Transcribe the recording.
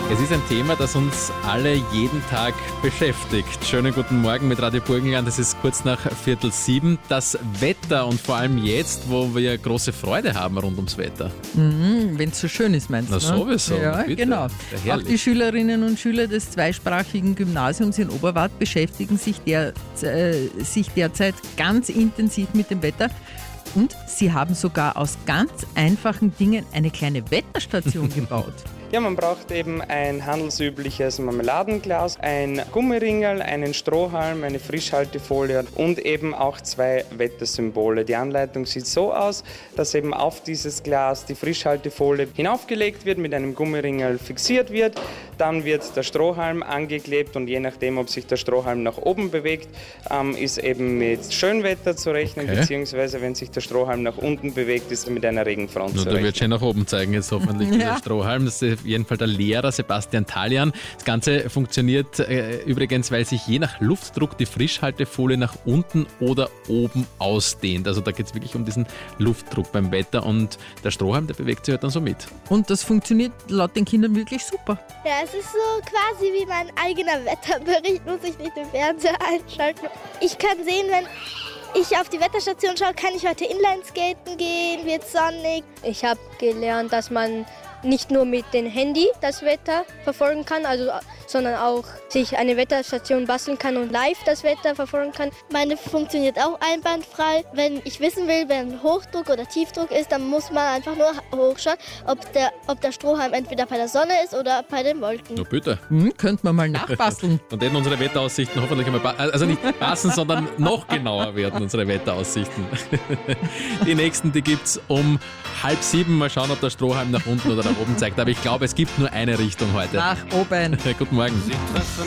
Es ist ein Thema, das uns alle jeden Tag beschäftigt. Schönen guten Morgen mit Radio Burgenland. Es ist kurz nach 6:15. Das Wetter und vor allem jetzt, wo wir große Freude haben rund ums Wetter. Wenn es so schön ist, meinst du? Na sowieso. Ja, bitte. genau. Ja, Auch die Schülerinnen und Schüler des zweisprachigen Gymnasiums in Oberwart beschäftigen sich derzeit ganz intensiv mit dem Wetter. Und sie haben sogar aus ganz einfachen Dingen eine kleine Wetterstation gebaut. Ja, man braucht eben ein handelsübliches Marmeladenglas, ein Gummiringel, einen Strohhalm, eine Frischhaltefolie und eben auch 2 Wettersymbole. Die Anleitung sieht so aus, dass eben auf dieses Glas die Frischhaltefolie hinaufgelegt wird, mit einem Gummiringel fixiert wird. Dann wird der Strohhalm angeklebt und je nachdem, ob sich der Strohhalm nach oben bewegt, ist eben mit Schönwetter zu rechnen, beziehungsweise wenn sich der Strohhalm nach unten bewegt, ist mit einer Regenfront zu Der rechnen. wird schön nach oben zeigen jetzt hoffentlich, dieser Strohhalm. Das ist auf jeden Fall der Lehrer Sebastian Talian. Das Ganze funktioniert übrigens, weil sich je nach Luftdruck die Frischhaltefolie nach unten oder oben ausdehnt. Also da geht es wirklich um diesen Luftdruck beim Wetter und der Strohhalm, der bewegt sich halt dann so mit. Und das funktioniert laut den Kindern wirklich super. Ja, es ist so quasi wie mein eigener Wetterbericht, muss ich nicht den Fernseher einschalten. Ich kann sehen, wenn ich auf die Wetterstation schaue, kann ich heute Inlineskaten gehen, wird sonnig. Ich habe gelernt, dass man nicht nur mit dem Handy das Wetter verfolgen kann, sondern auch sich eine Wetterstation basteln kann und live das Wetter verfolgen kann. Meine funktioniert auch einwandfrei. Wenn ich wissen will, wenn Hochdruck oder Tiefdruck ist, dann muss man einfach nur hochschauen, ob der Strohhalm entweder bei der Sonne ist oder bei den Wolken. Na bitte. Könnte man mal nachbasteln. Dann werden unsere Wetteraussichten hoffentlich einmal, also nicht passen, sondern noch genauer werden, unsere Wetteraussichten. Die nächsten, die gibt es um 6:30. Mal schauen, ob der Strohhalm nach unten oder nach oben zeigt. Aber ich glaube, es gibt nur eine Richtung heute. Nach oben. Guten Morgen.